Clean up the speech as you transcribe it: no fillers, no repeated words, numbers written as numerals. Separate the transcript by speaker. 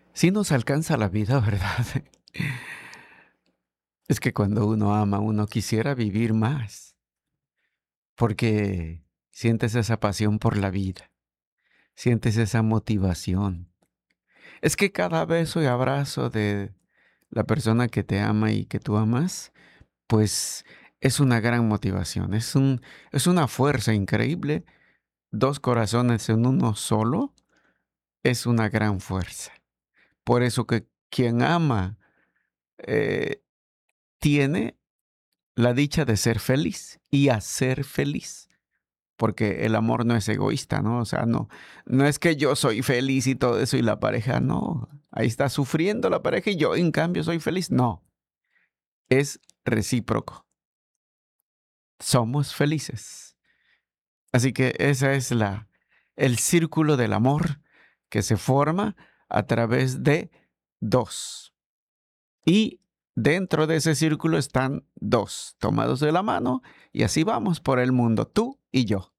Speaker 1: Sí nos alcanza la vida, ¿verdad? Es que cuando uno ama, uno quisiera vivir más, porque sientes esa pasión por la vida, sientes esa motivación. Es que cada beso y abrazo de la persona que te ama y que tú amas, pues es una gran motivación, es una fuerza increíble. Dos corazones en uno solo es una gran fuerza. Por eso que quien ama eh, tiene la dicha de ser feliz y hacer feliz, porque el amor no es egoísta, ¿no? O sea, no es que yo soy feliz y todo eso y la pareja no. Ahí está sufriendo la pareja y yo en cambio soy feliz. No, es recíproco. Somos felices. Así que esa es el círculo del amor que se forma a través de dos. Y dentro de ese círculo están dos tomados de la mano y así vamos por el mundo, tú y yo.